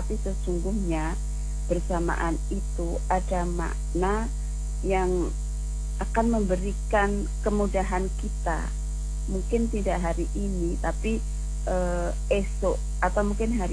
tapi sesungguhnya bersamaan itu ada makna yang akan memberikan kemudahan kita. Mungkin tidak hari ini, tapi esok atau mungkin hari